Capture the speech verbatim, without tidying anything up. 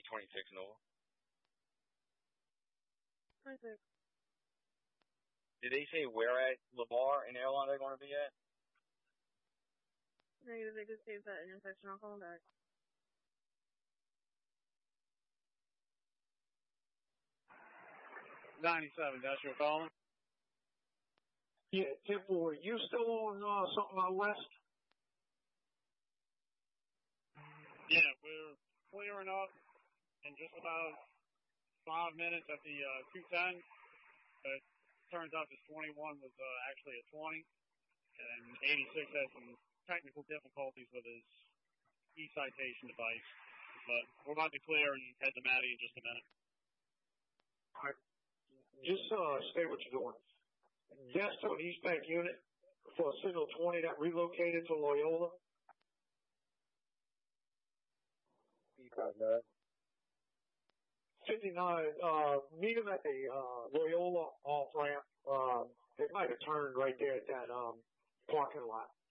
twenty-six Nova. twenty-six. Did they say where at LeVar and airline they're going to be at? Negative, they just saved that intersection. I'll call them back. ninety-seven, that's your calling? Yeah, Temple, are you still on uh, something out west? Yeah, we're clearing up in just about five minutes at the uh, two ten. But it turns out this twenty-one was uh, actually a twenty. And eighty-six had some technical difficulties with his e-citation device. But we're about to clear and head to Maddie in just a minute. All right. Just uh, stay what you're doing. Guest on East Bank unit for signal twenty that relocated to Loyola. fifty-nine, uh, meet him at the uh, Loyola off ramp. Uh, they might have turned right there at that um, parking lot.